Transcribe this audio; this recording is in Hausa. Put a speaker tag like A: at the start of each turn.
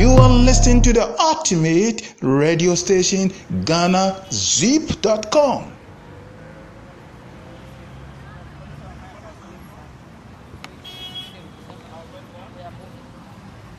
A: You are listening to the ultimate radio station, GhanaZip.com.